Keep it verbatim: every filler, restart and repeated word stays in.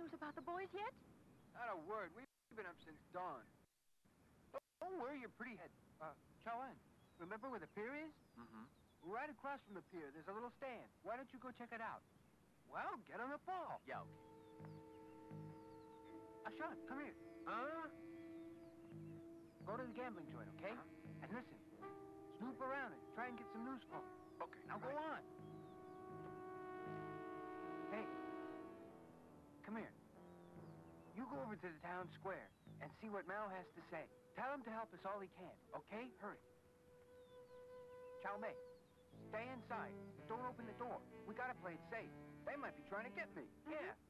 news about the boys yet? Not a word. We've been up since dawn. Don't worry your pretty head. Uh, Chow-En, remember where the pier is? Mm-hmm. Right across from the pier, there's a little stand. Why don't you go check it out? Well, get on the ball. Yeah, okay. Uh, Sean, come here. Huh? Go to the gambling joint, okay? Uh-huh. And listen, snoop around and try and get some news from him. Okay. Now go right. on. Hey, come here. You go over to the town square and see what Mao has to say. Tell him to help us all he can, okay? Hurry. Chow Mei, stay inside. Don't open the door. We gotta play it safe. They might be trying to get me. Yeah.